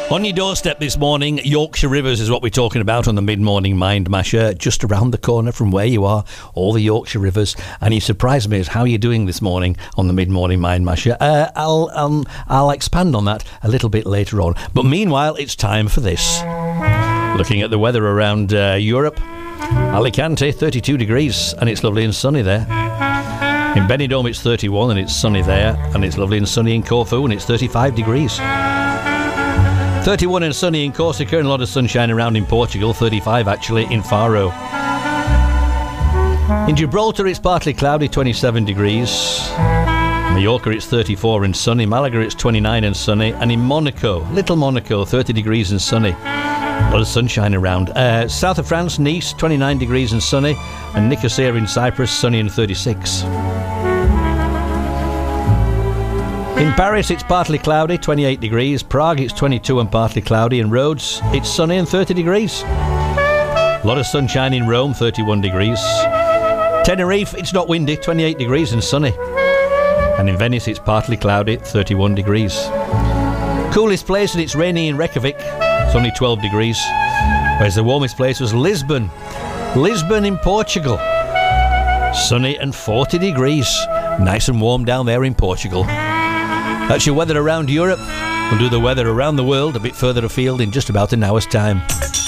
On your doorstep this morning, Yorkshire Rivers is what we're talking about on the Mid-Morning Mind Masher. Just around the corner from where you are, all the Yorkshire Rivers. And you surprised me as how you're doing this morning on the Mid-Morning Mind Masher. I'll expand on that a little bit later on. But meanwhile, it's time for this. Looking at the weather around Europe. Alicante, 32 degrees, and it's lovely and sunny there. In Benidorm, it's 31, and it's sunny there. And it's lovely and sunny in Corfu, and it's 35 degrees. 31 and sunny in Corsica, and a lot of sunshine around in Portugal. 35 actually in Faro. In Gibraltar it's partly cloudy, 27 degrees. Mallorca it's 34 and sunny. Malaga it's 29 and sunny. And in Monaco, little Monaco, 30 degrees and sunny. A lot of sunshine around. South of France, Nice, 29 degrees and sunny. And Nicosia in Cyprus, sunny and 36. In Paris, it's partly cloudy, 28 degrees. Prague, it's 22 and partly cloudy. And Rhodes, it's sunny and 30 degrees. A lot of sunshine in Rome, 31 degrees. Tenerife, it's not windy, 28 degrees and sunny. And in Venice, it's partly cloudy, 31 degrees. Coolest place, and it's rainy in Reykjavik. It's only 12 degrees. Whereas the warmest place was Lisbon. Lisbon in Portugal. Sunny and 40 degrees. Nice and warm down there in Portugal. That's your weather around Europe. We'll do the weather around the world a bit further afield in just about an hour's time.